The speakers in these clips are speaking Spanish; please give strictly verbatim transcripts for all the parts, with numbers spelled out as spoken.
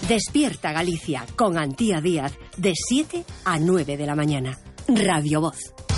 Despierta Galicia con Antía Díaz de siete a nueve de la mañana. Radio Voz.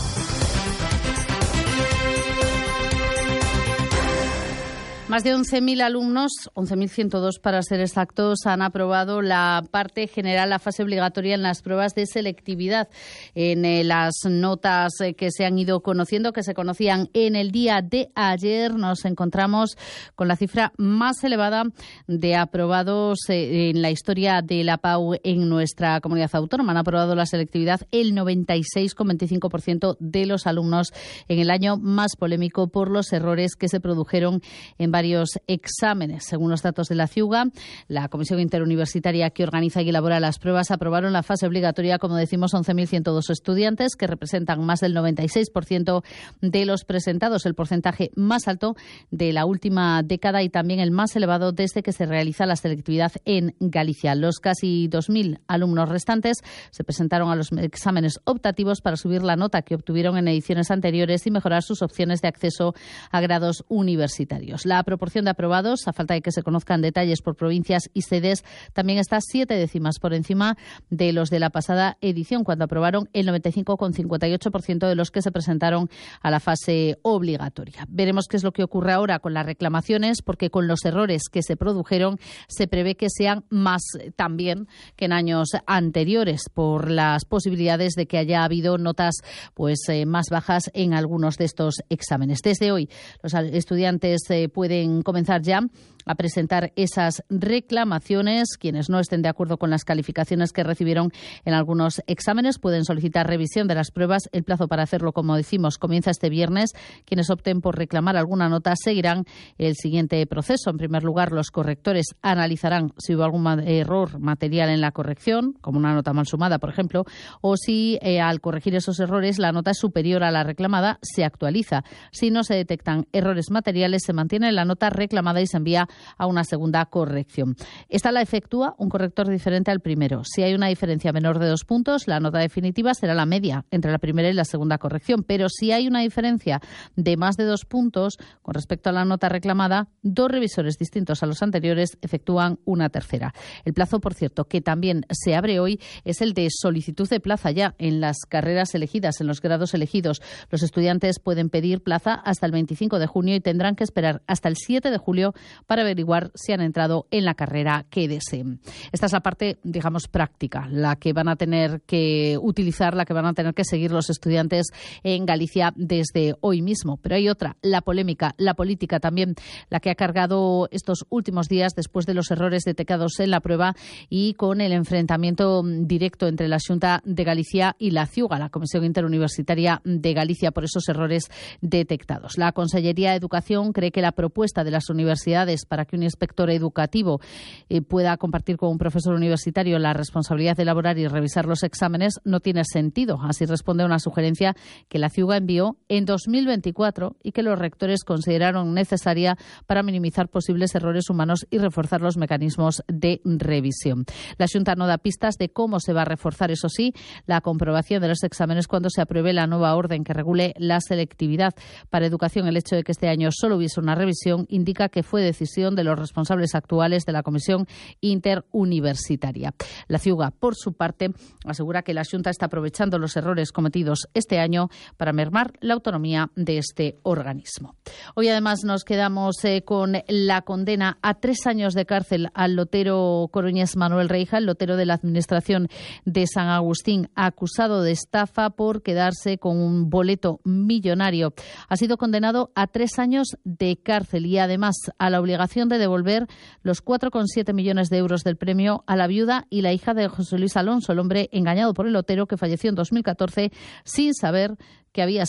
Más de once mil alumnos, once mil ciento dos para ser exactos, han aprobado la parte general, la fase obligatoria en las pruebas de selectividad. En eh, las notas eh, que se han ido conociendo, que se conocían en el día de ayer, nos encontramos con la cifra más elevada de aprobados eh, en la historia de la P A U en nuestra comunidad autónoma. Han aprobado la selectividad el noventa y seis coma veinticinco por ciento de los alumnos en el año más polémico por los errores que se produjeron en varios exámenes. Según los datos de la CIUGA, la Comisión Interuniversitaria que organiza y elabora las pruebas aprobaron la fase obligatoria, como decimos, once mil ciento dos estudiantes, que representan más del noventa y seis por ciento de los presentados, el porcentaje más alto de la última década y también el más elevado desde que se realiza la selectividad en Galicia. Los casi dos mil alumnos restantes se presentaron a los exámenes optativos para subir la nota que obtuvieron en ediciones anteriores y mejorar sus opciones de acceso a grados universitarios. La proporción de aprobados, a falta de que se conozcan detalles por provincias y sedes, también está siete décimas por encima de los de la pasada edición, cuando aprobaron el noventa y cinco coma cincuenta y ocho por ciento de los que se presentaron a la fase obligatoria. Veremos qué es lo que ocurre ahora con las reclamaciones, porque con los errores que se produjeron se prevé que sean más también que en años anteriores, por las posibilidades de que haya habido notas pues eh, más bajas en algunos de estos exámenes. Desde hoy los estudiantes eh, pueden comenzar ya a presentar esas reclamaciones. Quienes no estén de acuerdo con las calificaciones que recibieron en algunos exámenes pueden solicitar revisión de las pruebas. El plazo para hacerlo, como decimos, comienza este viernes. Quienes opten por reclamar alguna nota seguirán el siguiente proceso. En primer lugar, los correctores analizarán si hubo algún error material en la corrección, como una nota mal sumada, por ejemplo, o si eh, al corregir esos errores la nota es superior a la reclamada, se actualiza. Si no se detectan errores materiales, se mantiene la nota reclamada y se envía a una segunda corrección. Esta la efectúa un corrector diferente al primero. Si hay una diferencia menor de dos puntos, la nota definitiva será la media entre la primera y la segunda corrección. Pero si hay una diferencia de más de dos puntos con respecto a la nota reclamada, dos revisores distintos a los anteriores efectúan una tercera. El plazo, por cierto, que también se abre hoy, es el de solicitud de plaza ya en las carreras elegidas, en los grados elegidos. Los estudiantes pueden pedir plaza hasta el veinticinco de junio y tendrán que esperar hasta el siete de julio para averiguar si han entrado en la carrera que deseen. Esta es la parte, digamos, práctica, la que van a tener que utilizar, la que van a tener que seguir los estudiantes en Galicia desde hoy mismo. Pero hay otra, la polémica, la política también, la que ha cargado estos últimos días después de los errores detectados en la prueba y con el enfrentamiento directo entre la Xunta de Galicia y la CIUGA, la Comisión Interuniversitaria de Galicia, por esos errores detectados. La Consellería de Educación cree que la propuesta de las universidades para que un inspector educativo eh, pueda compartir con un profesor universitario la responsabilidad de elaborar y revisar los exámenes no tiene sentido. Así responde a una sugerencia que la CIUGA envió en dos mil veinticuatro y que los rectores consideraron necesaria para minimizar posibles errores humanos y reforzar los mecanismos de revisión. La Xunta no da pistas de cómo se va a reforzar, eso sí, la comprobación de los exámenes cuando se apruebe la nueva orden que regule la selectividad. Para Educación, el hecho de que este año solo hubiese una revisión indica que fue decisión de los responsables actuales de la Comisión Interuniversitaria. La CIUGA, por su parte, asegura que la Xunta está aprovechando los errores cometidos este año para mermar la autonomía de este organismo. Hoy, además, nos quedamos eh, con la condena a tres años de cárcel al lotero coruñés Manuel Reija, el lotero de la Administración de San Agustín, acusado de estafa por quedarse con un boleto millonario. Ha sido condenado a tres años de cárcel y, además, a la obligación de devolver los cuatro coma siete millones de euros del premio a la viuda y la hija de José Luis Alonso, el hombre engañado por el lotero que falleció en dos mil catorce sin saber que había